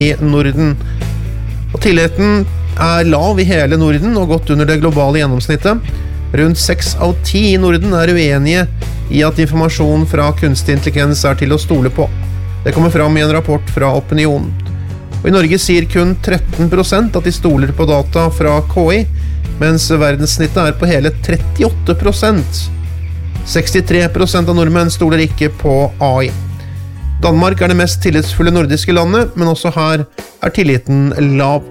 i Norden. Og tilliten lav i hele Norden og godt under det globale gjennomsnittet. Rundt 6 av 10 i Norden uenige i at informasjon fra kunstig intelligens til å stole på. Det kommer fram i en rapport fra Opinion. Og i Norge sier kun 13% at de stoler på data fra KI, mens verdenssnittet på hele 38%. 63% av nordmenn stoler ikke på AI. Danmark det mest tillitsfulle nordiske landet, men også her tilliten lav.